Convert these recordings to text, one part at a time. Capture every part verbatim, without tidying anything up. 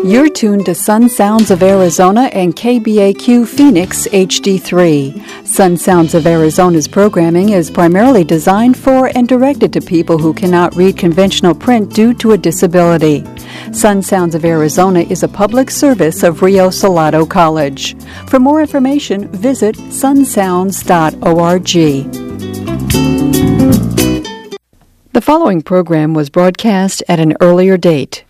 You're tuned to Sun Sounds of Arizona and K B A Q Phoenix H D three. Sun Sounds of Arizona's programming is primarily designed for and directed to people who cannot read conventional print due to a disability. Sun Sounds of Arizona is a public service of Rio Salado College. For more information, visit sun sounds dot org. The following program was broadcast at an earlier date.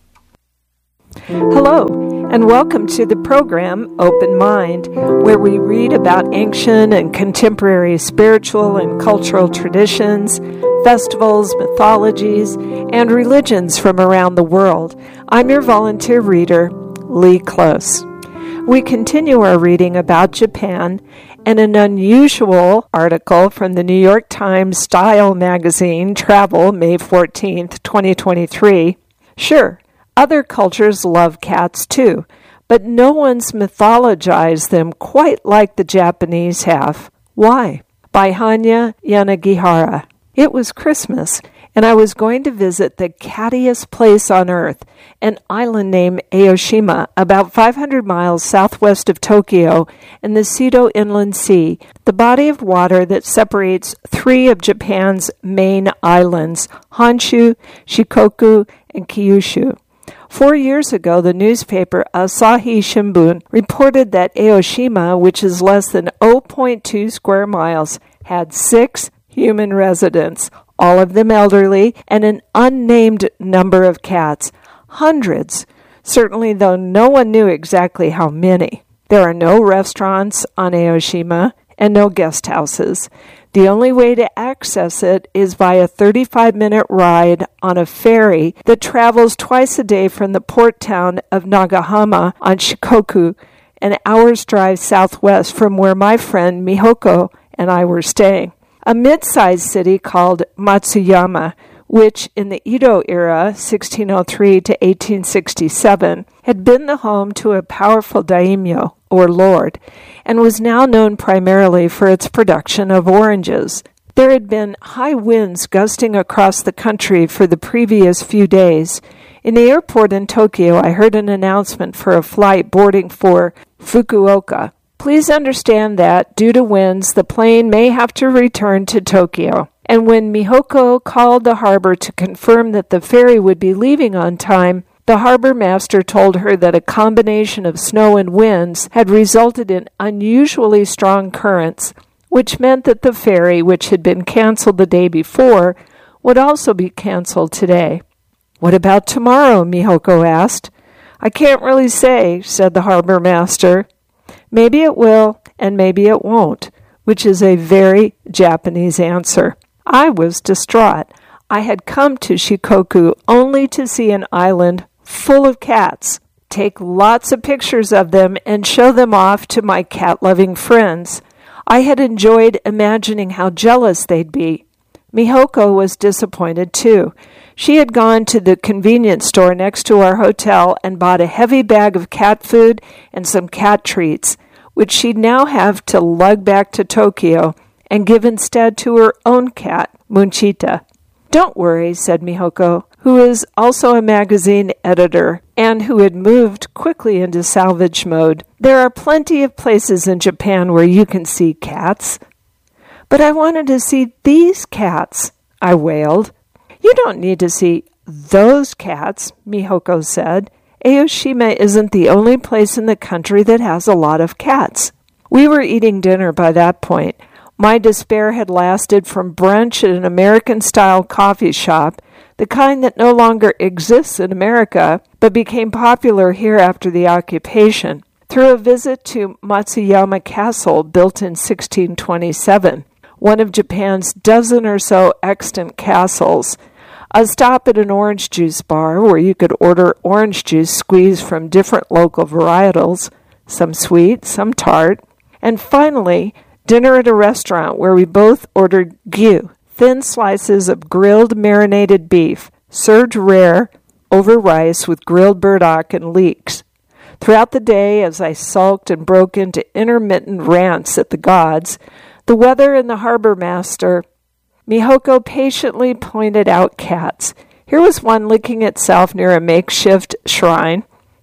Hello, and welcome to the program Open Mind, where we read about ancient and contemporary spiritual and cultural traditions, festivals, mythologies, and religions from around the world. I'm your volunteer reader, Lee Close. We continue our reading about Japan and an unusual article from the New York Times Style magazine, Travel, May fourteenth, twenty twenty-three. Sure, other cultures love cats too, but no one's mythologized them quite like the Japanese have. Why? By Hanya Yanagihara. It was Christmas, and I was going to visit the cattiest place on earth, an island named Aoshima, about five hundred miles southwest of Tokyo in the Seto Inland Sea, the body of water that separates three of Japan's main islands, Honshu, Shikoku, and Kyushu. Four years ago, the newspaper Asahi Shimbun reported that Aoshima, which is less than zero point two square miles, had six human residents, all of them elderly, and an unnamed number of cats. Hundreds, certainly, though no one knew exactly how many. There are no restaurants on Aoshima and no guest houses. The only way to access it is by a thirty-five minute ride on a ferry that travels twice a day from the port town of Nagahama on Shikoku, an hour's drive southwest from where my friend Mihoko and I were staying. A mid-sized city called Matsuyama, which in the Edo era, sixteen oh three to eighteen sixty-seven, had been the home to a powerful daimyo, or lord, and was now known primarily for its production of oranges. There had been high winds gusting across the country for the previous few days. In the airport in Tokyo, I heard an announcement for a flight boarding for Fukuoka. Please understand that, due to winds, the plane may have to return to Tokyo. And when Mihoko called the harbor to confirm that the ferry would be leaving on time, the harbor master told her that a combination of snow and winds had resulted in unusually strong currents, which meant that the ferry, which had been canceled the day before, would also be canceled today. "What about tomorrow?" Mihoko asked. "I can't really say," said the harbor master. "Maybe it will, and maybe it won't," which is a very Japanese answer. I was distraught. I had come to Shikoku only to see an island full of cats, take lots of pictures of them, and show them off to my cat-loving friends. I had enjoyed imagining how jealous they'd be. Mihoko was disappointed, too. She had gone to the convenience store next to our hotel and bought a heavy bag of cat food and some cat treats, which she'd now have to lug back to Tokyo and give instead to her own cat, Munchita. "Don't worry," said Mihoko, who is also a magazine editor and who had moved quickly into salvage mode. "There are plenty of places in Japan where you can see cats." "But I wanted to see these cats," I wailed. "You don't need to see those cats," Mihoko said. "Aoshima isn't the only place in the country that has a lot of cats." We were eating dinner by that point. My despair had lasted from brunch at an American-style coffee shop, the kind that no longer exists in America, but became popular here after the occupation, through a visit to Matsuyama Castle, built in sixteen twenty-seven, one of Japan's dozen or so extant castles, a stop at an orange juice bar where you could order orange juice squeezed from different local varietals, some sweet, some tart, and finally, dinner at a restaurant where we both ordered gyu, thin slices of grilled marinated beef, served rare, over rice with grilled burdock and leeks. Throughout the day, as I sulked and broke into intermittent rants at the gods, the weather and the harbor master, Mihoko patiently pointed out cats. Here was one licking itself near a makeshift shrine.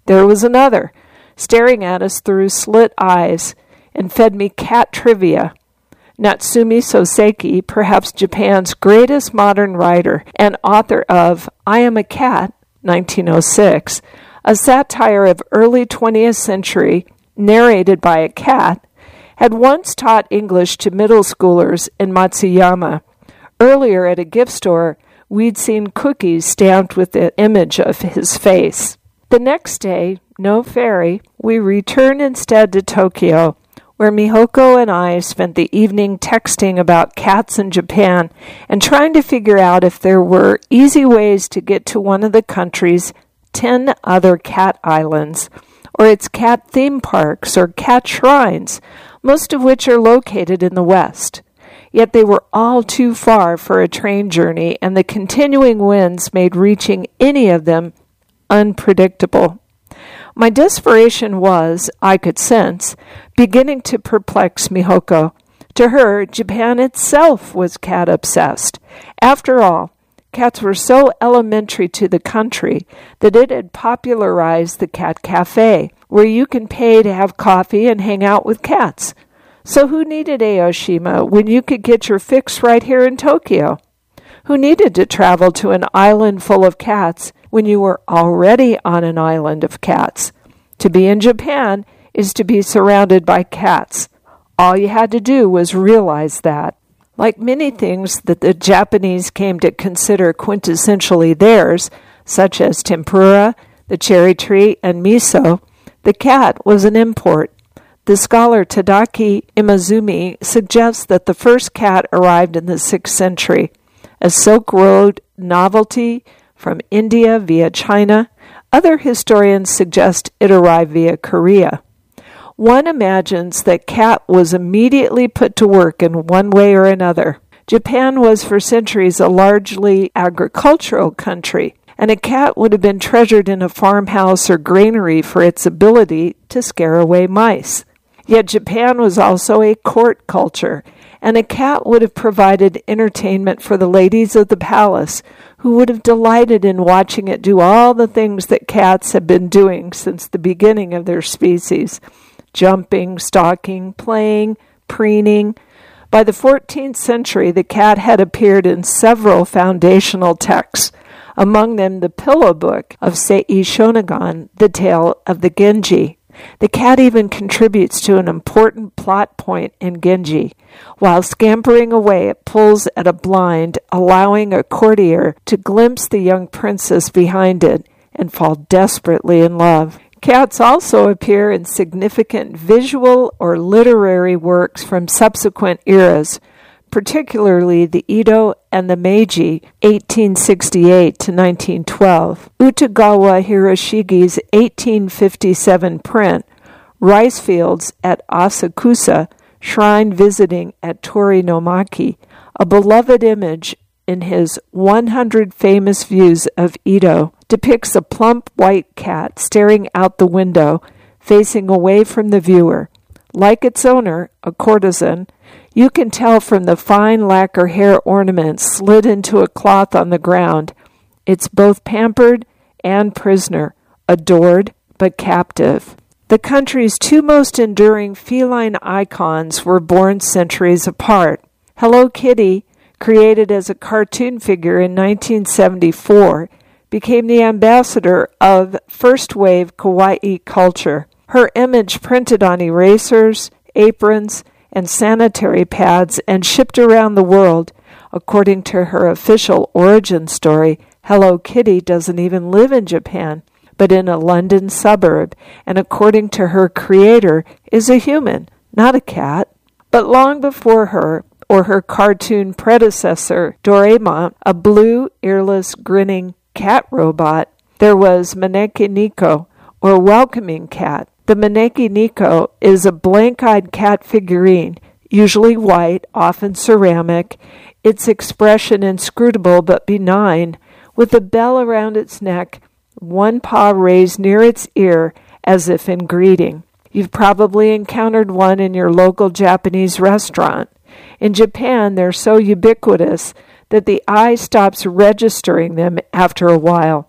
there was another, staring at us through slit eyes, and fed me cat trivia. Natsumi Soseki, perhaps Japan's greatest modern writer and author of I Am a Cat, nineteen oh six, a satire of early twentieth century narrated by a cat, had once taught English to middle schoolers in Matsuyama. Earlier at a gift store, we'd seen cookies stamped with the image of his face. The next day, no ferry, we returned instead to Tokyo, where Mihoko and I spent the evening texting about cats in Japan and trying to figure out if there were easy ways to get to one of the country's ten other cat islands, or its cat theme parks or cat shrines, most of which are located in the West. Yet they were all too far for a train journey, and the continuing winds made reaching any of them unpredictable. My desperation was, I could sense, beginning to perplex Mihoko. To her, Japan itself was cat-obsessed. After all, cats were so elementary to the country that it had popularized the cat cafe, where you can pay to have coffee and hang out with cats. So who needed Aoshima when you could get your fix right here in Tokyo? Who needed to travel to an island full of cats when you were already on an island of cats? To be in Japan is to be surrounded by cats. All you had to do was realize that. Like many things that the Japanese came to consider quintessentially theirs, such as tempura, the cherry tree, and miso, the cat was an import. The scholar Tadaki Imazumi suggests that the first cat arrived in the sixth century, a Silk Road novelty from India via China. Other historians suggest it arrived via Korea. One imagines that cat was immediately put to work in one way or another. Japan was for centuries a largely agricultural country, and a cat would have been treasured in a farmhouse or granary for its ability to scare away mice. Yet Japan was also a court culture, and a cat would have provided entertainment for the ladies of the palace, who would have delighted in watching it do all the things that cats have been doing since the beginning of their species: jumping, stalking, playing, preening. By the fourteenth century, the cat had appeared in several foundational texts, among them the Pillow Book of Sei Shonagon, the Tale of the Genji. The cat even contributes to an important plot point in Genji. While scampering away, it pulls at a blind, allowing a courtier to glimpse the young princess behind it and fall desperately in love. Cats also appear in significant visual or literary works from subsequent eras, particularly the Edo and the Meiji, eighteen sixty-eight to nineteen twelve. Utagawa Hiroshige's eighteen fifty-seven print, Rice Fields at Asakusa, Shrine Visiting at Torinomaki, a beloved image in his one hundred Famous Views of Edo, depicts a plump white cat staring out the window, facing away from the viewer. Like its owner, a courtesan, you can tell from the fine lacquer hair ornaments slid into a cloth on the ground. It's both pampered and prisoner, adored but captive. The country's two most enduring feline icons were born centuries apart. Hello Kitty, created as a cartoon figure in nineteen seventy-four, became the ambassador of first-wave kawaii culture. Her image printed on erasers, aprons, and sanitary pads and shipped around the world. According to her official origin story, Hello Kitty doesn't even live in Japan, but in a London suburb, and according to her creator, is a human, not a cat. But long before her, or her cartoon predecessor, Doraemon, a blue, earless, grinning cat robot, there was Maneki Nico, or welcoming cat. The Maneki Nico is a blank-eyed cat figurine, usually white, often ceramic, its expression inscrutable but benign, with a bell around its neck, one paw raised near its ear as if in greeting. You've probably encountered one in your local Japanese restaurant. In Japan, they're so ubiquitous that the eye stops registering them after a while.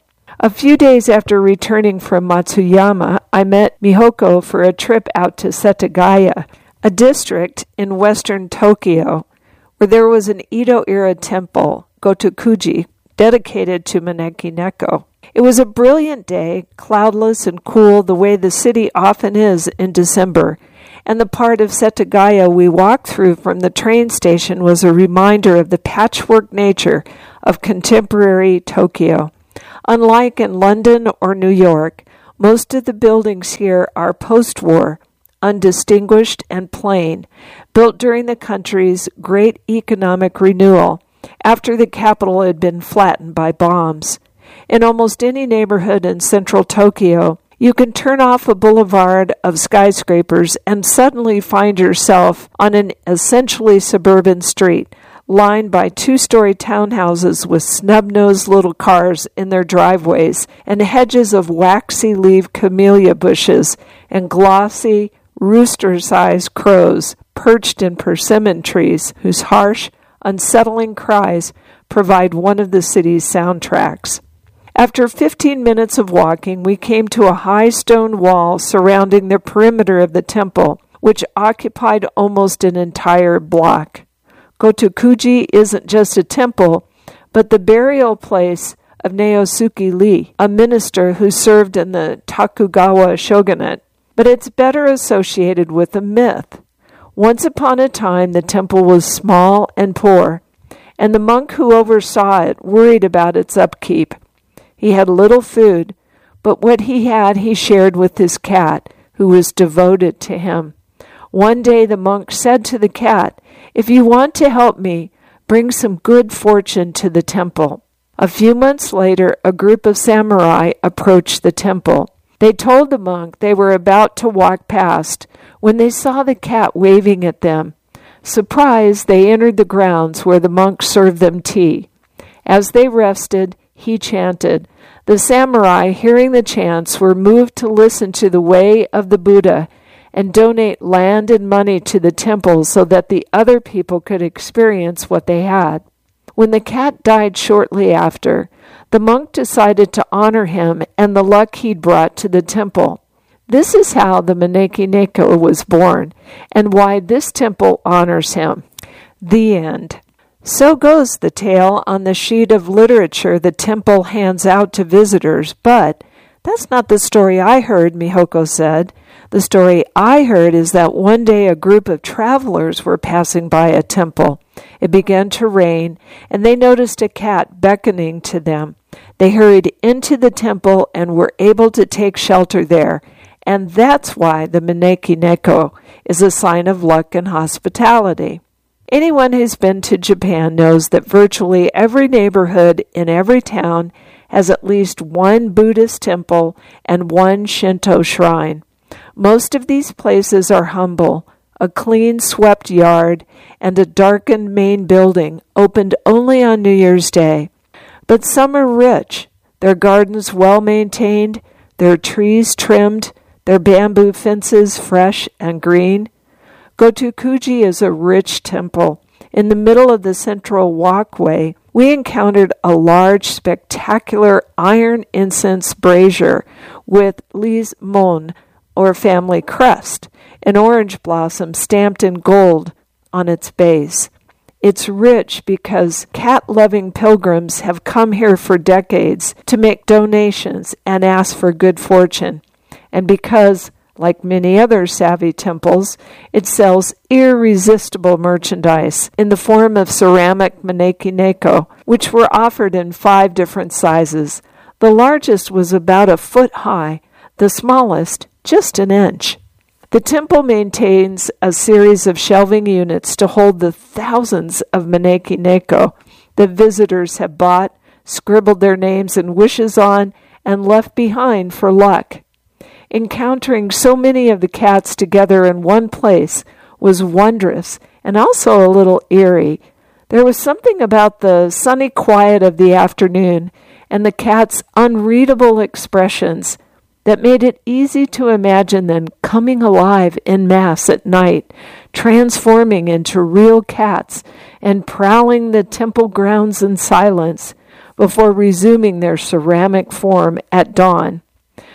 A few days after returning from Matsuyama, I met Mihoko for a trip out to Setagaya, a district in western Tokyo, where there was an Edo-era temple, Gotokuji, dedicated to Maneki Neko. It was a brilliant day, cloudless and cool the way the city often is in December, and the part of Setagaya we walked through from the train station was a reminder of the patchwork nature of contemporary Tokyo. Unlike in London or New York, most of the buildings here are post-war, undistinguished and plain, built during the country's great economic renewal, after the capital had been flattened by bombs. In almost any neighborhood in central Tokyo, you can turn off a boulevard of skyscrapers and suddenly find yourself on an essentially suburban street, lined by two-story townhouses with snub-nosed little cars in their driveways and hedges of waxy-leaved camellia bushes and glossy, rooster-sized crows perched in persimmon trees whose harsh, unsettling cries provide one of the city's soundtracks. After fifteen minutes of walking, we came to a high stone wall surrounding the perimeter of the temple, which occupied almost an entire block. Gotokuji isn't just a temple, but the burial place of Naosuke Lee, a minister who served in the Tokugawa shogunate. But it's better associated with a myth. Once upon a time, the temple was small and poor, and the monk who oversaw it worried about its upkeep. He had little food, but what he had he shared with his cat, who was devoted to him. One day the monk said to the cat, "If you want to help me, bring some good fortune to the temple." A few months later, a group of samurai approached the temple. They told the monk they were about to walk past when they saw the cat waving at them. Surprised, they entered the grounds where the monk served them tea. As they rested, he chanted. The samurai, hearing the chants, were moved to listen to the way of the Buddha and donate land and money to the temple so that the other people could experience what they had. When the cat died shortly after, the monk decided to honor him and the luck he'd brought to the temple. This is how the Maneki Neko was born, and why this temple honors him. The end. So goes the tale on the sheet of literature the temple hands out to visitors, but that's not the story I heard, Mihoko said. The story I heard is that one day a group of travelers were passing by a temple. It began to rain, and they noticed a cat beckoning to them. They hurried into the temple and were able to take shelter there, and that's why the Maneki Neko is a sign of luck and hospitality. Anyone who's been to Japan knows that virtually every neighborhood in every town has at least one Buddhist temple and one Shinto shrine. Most of these places are humble, a clean swept yard, and a darkened main building opened only on New Year's Day. But some are rich, their gardens well maintained, their trees trimmed, their bamboo fences fresh and green. Gotokuji is a rich temple. In the middle of the central walkway, we encountered a large, spectacular iron incense brazier with Lise Mon, or family crest, an orange blossom stamped in gold on its base. It's rich because cat-loving pilgrims have come here for decades to make donations and ask for good fortune, and because, like many other savvy temples, it sells irresistible merchandise in the form of ceramic Maneki Neko, which were offered in five different sizes. The largest was about a foot high, the smallest just an inch. The temple maintains a series of shelving units to hold the thousands of Maneki Neko that visitors have bought, scribbled their names and wishes on, and left behind for luck. Encountering so many of the cats together in one place was wondrous and also a little eerie. There was something about the sunny quiet of the afternoon and the cats' unreadable expressions that made it easy to imagine them coming alive en masse at night, transforming into real cats and prowling the temple grounds in silence, before resuming their ceramic form at dawn.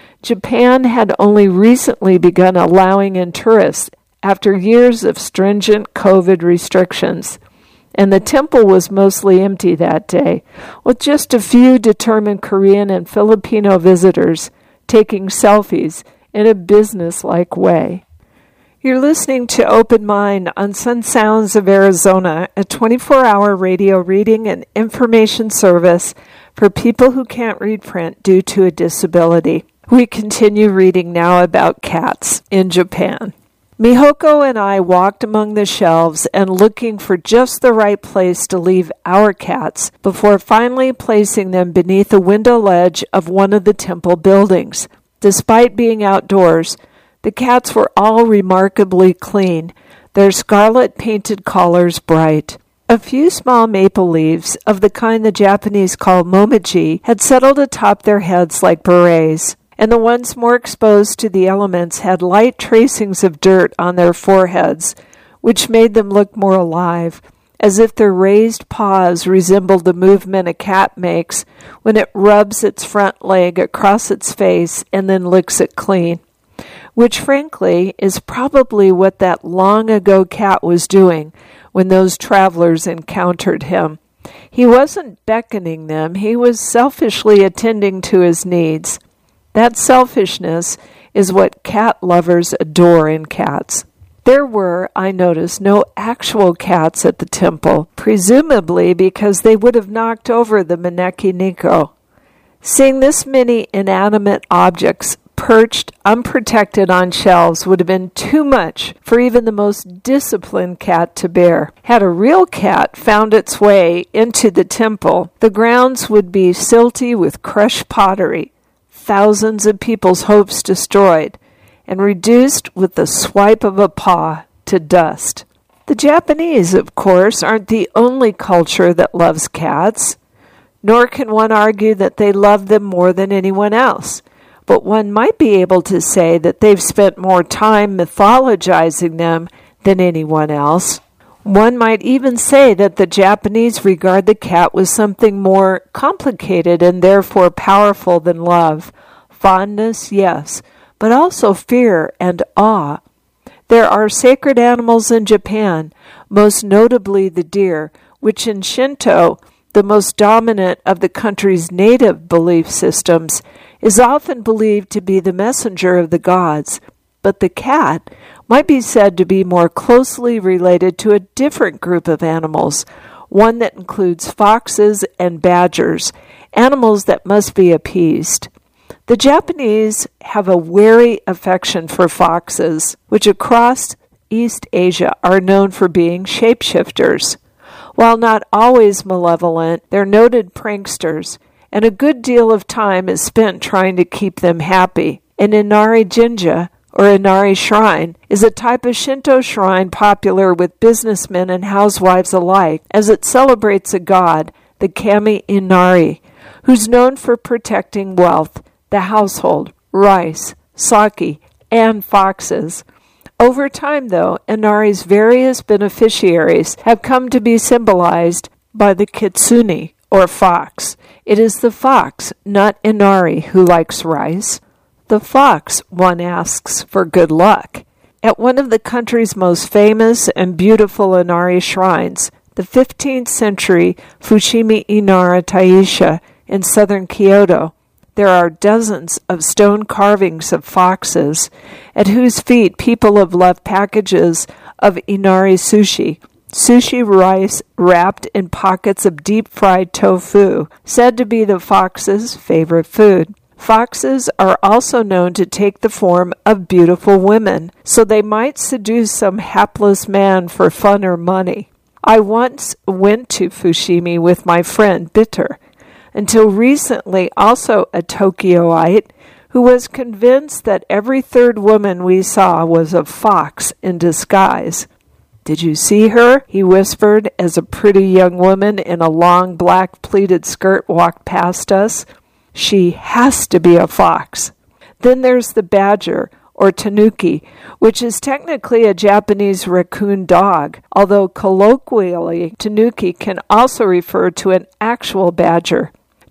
Japan had only recently begun allowing in tourists after years of stringent COVID restrictions, and the temple was mostly empty that day, with just a few determined Korean and Filipino visitors taking selfies in a business-like way. You're listening to Open Mind on Sun Sounds of Arizona, a twenty-four hour radio reading and information service for people who can't read print due to a disability. We continue reading now about cats in Japan. Mihoko and I walked among the shelves and looking for just the right place to leave our cats before finally placing them beneath the window ledge of one of the temple buildings. Despite being outdoors, the cats were all remarkably clean, their scarlet painted collars bright. A few small maple leaves, of the kind the Japanese call momoji, had settled atop their heads like berets, and the ones more exposed to the elements had light tracings of dirt on their foreheads, which made them look more alive, as if their raised paws resembled the movement a cat makes when it rubs its front leg across its face and then licks it clean, which frankly is probably what that long-ago cat was doing when those travelers encountered him. He wasn't beckoning them, he was selfishly attending to his needs. That selfishness is what cat lovers adore in cats. There were, I noticed, no actual cats at the temple, presumably because they would have knocked over the Maneki Neko. Seeing this many inanimate objects perched unprotected on shelves would have been too much for even the most disciplined cat to bear. Had a real cat found its way into the temple, the grounds would be silty with crushed pottery, thousands of people's hopes destroyed, and reduced with the swipe of a paw to dust. The Japanese, of course, aren't the only culture that loves cats, nor can one argue that they love them more than anyone else. But one might be able to say that they've spent more time mythologizing them than anyone else. One might even say that the Japanese regard the cat as something more complicated and therefore powerful than love. Fondness, yes, but also fear and awe. There are sacred animals in Japan, most notably the deer, which in Shinto, the most dominant of the country's native belief systems, is often believed to be the messenger of the gods. But the cat might be said to be more closely related to a different group of animals, one that includes foxes and badgers, animals that must be appeased. The Japanese have a wary affection for foxes, which across East Asia are known for being shapeshifters. While not always malevolent, they're noted pranksters, and a good deal of time is spent trying to keep them happy. An Inari Jinja, or Inari Shrine, is a type of Shinto shrine popular with businessmen and housewives alike, as it celebrates a god, the Kami Inari, who's known for protecting wealth, the household, rice, sake, and foxes. Over time, though, Inari's various beneficiaries have come to be symbolized by the kitsune, or fox. It is the fox, not Inari, who likes rice. The fox, one asks for good luck. At one of the country's most famous and beautiful Inari shrines, the fifteenth century Fushimi Inara Taisha in southern Kyoto, there are dozens of stone carvings of foxes, at whose feet people have left packages of Inari sushi, sushi rice wrapped in pockets of deep-fried tofu, said to be the fox's favorite food. Foxes are also known to take the form of beautiful women, so they might seduce some hapless man for fun or money. I once went to Fushimi with my friend Bitter, until recently also a Tokyoite, who was convinced that every third woman we saw was a fox in disguise. "Did you see her?" he whispered as a pretty young woman in a long black pleated skirt walked past us. "She has to be a fox." Then there's the badger, or tanuki, which is technically a Japanese raccoon dog, although colloquially tanuki can also refer to an actual badger.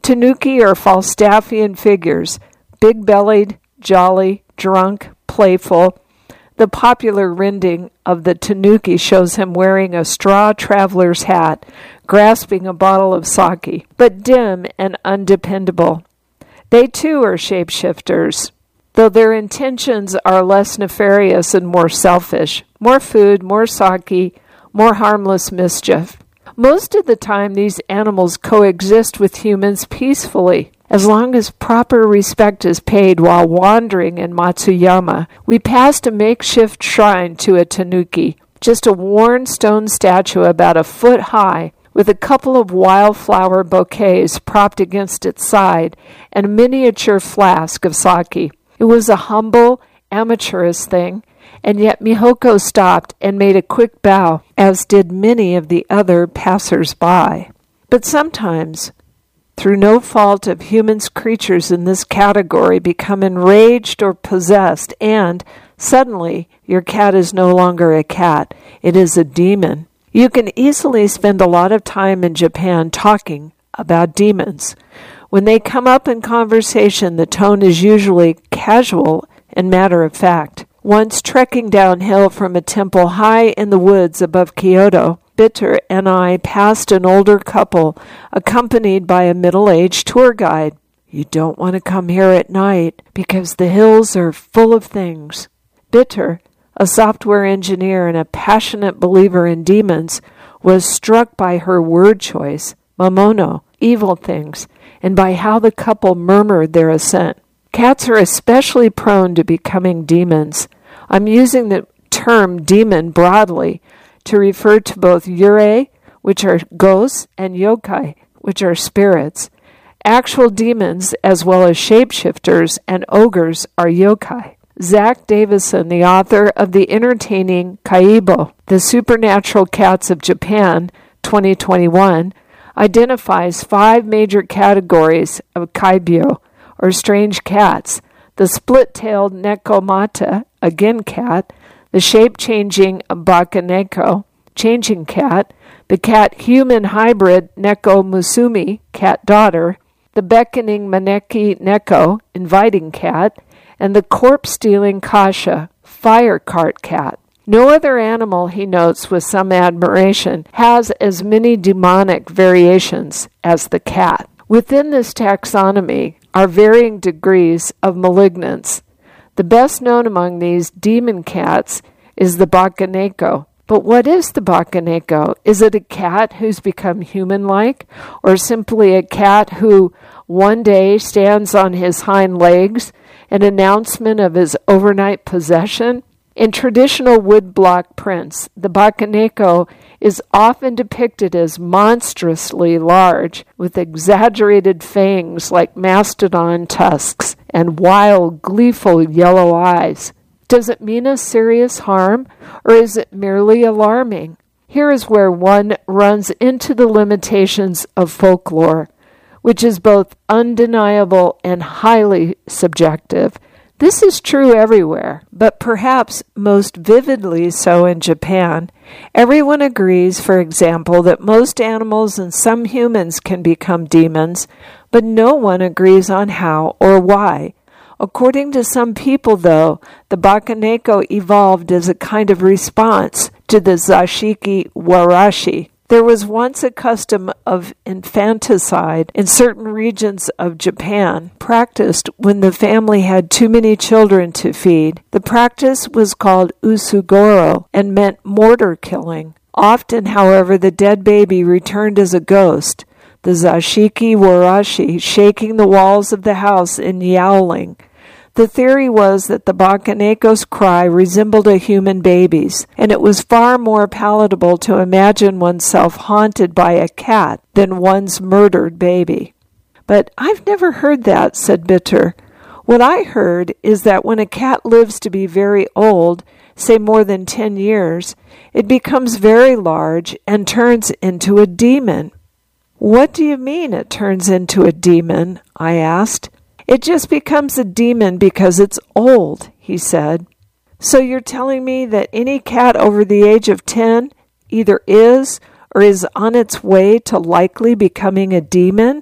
Tanuki are Falstaffian figures, big-bellied, jolly, drunk, playful. The popular rendering of the Tanuki shows him wearing a straw traveler's hat, grasping a bottle of sake, but dim and undependable. They too are shapeshifters, though their intentions are less nefarious and more selfish. More food, more sake, more harmless mischief. Most of the time, these animals coexist with humans peacefully. As long as proper respect is paid while wandering in Matsuyama, we passed a makeshift shrine to a tanuki, just a worn stone statue about a foot high, with a couple of wildflower bouquets propped against its side and a miniature flask of sake. It was a humble, amateurish thing, and yet Mihoko stopped and made a quick bow, as did many of the other passers-by. But sometimes, through no fault of humans, creatures in this category become enraged or possessed, and suddenly your cat is no longer a cat, it is a demon. You can easily spend a lot of time in Japan talking about demons. When they come up in conversation, the tone is usually casual and matter-of-fact. Once trekking downhill from a temple high in the woods above Kyoto, Bitter and I passed an older couple accompanied by a middle-aged tour guide. You don't want to come here at night because the hills are full of things. Bitter, a software engineer and a passionate believer in demons, was struck by her word choice, mamono, evil things, and by how the couple murmured their assent. Cats are especially prone to becoming demons. I'm using the term demon broadly to refer to both yurei, which are ghosts, and yokai, which are spirits. Actual demons, as well as shapeshifters and ogres, are yokai. Zach Davison, the author of the entertaining Kaibo, The Supernatural Cats of Japan, twenty twenty-one, identifies five major categories of kaibyo, or strange cats: the split-tailed nekomata, again cat, the shape-changing bakaneko, changing cat, the cat-human hybrid neko musumi, cat daughter, the beckoning maneki neko, inviting cat, and the corpse-stealing kasha, fire cart cat. No other animal, he notes with some admiration, has as many demonic variations as the cat. Within this taxonomy are varying degrees of malignance. The best known among these demon cats is the bakaneko. But what is the bakaneko? Is it a cat who's become human-like, or simply a cat who one day stands on his hind legs, an announcement of his overnight possession? In traditional woodblock prints, the bakaneko is often depicted as monstrously large, with exaggerated fangs like mastodon tusks and wild, gleeful yellow eyes. Does it mean a serious harm, or is it merely alarming? Here is where one runs into the limitations of folklore, which is both undeniable and highly subjective. This is true everywhere, but perhaps most vividly so in Japan. Everyone agrees, for example, that most animals and some humans can become demons, but no one agrees on how or why. According to some people, though, the bakaneko evolved as a kind of response to the zashiki warashi. There was once a custom of infanticide in certain regions of Japan, practiced when the family had too many children to feed. The practice was called usugoro and meant mortar killing. Often, however, the dead baby returned as a ghost, the zashiki warashi shaking the walls of the house and yowling. The theory was that the bakaneko's cry resembled a human baby's, and it was far more palatable to imagine oneself haunted by a cat than one's murdered baby. But I've never heard that, said Bitter. What I heard is that when a cat lives to be very old, say more than ten years, it becomes very large and turns into a demon. What do you mean it turns into a demon? I asked. It just becomes a demon because it's old, he said. So you're telling me that any cat over the age of ten either is or is on its way to likely becoming a demon?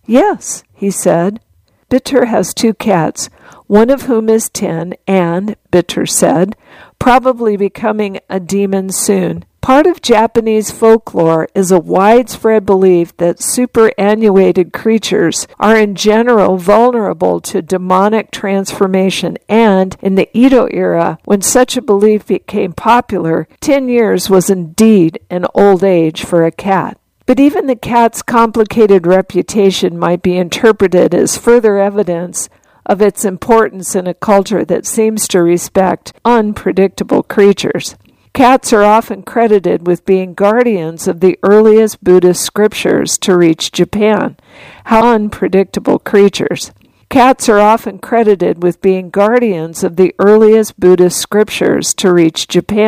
"Yes," he said. "Bitter has two cats, one of whom is ten and," Bitter said, "probably becoming a demon soon." Part of Japanese folklore is a widespread belief that superannuated creatures are in general vulnerable to demonic transformation, and in the Edo era, when such a belief became popular, ten years was indeed an old age for a cat. But even the cat's complicated reputation might be interpreted as further evidence of its importance in a culture that seems to respect unpredictable creatures. Cats are often credited with being guardians of the earliest Buddhist scriptures to reach Japan. How unpredictable creatures. Cats are often credited with being guardians of the earliest Buddhist scriptures to reach Japan.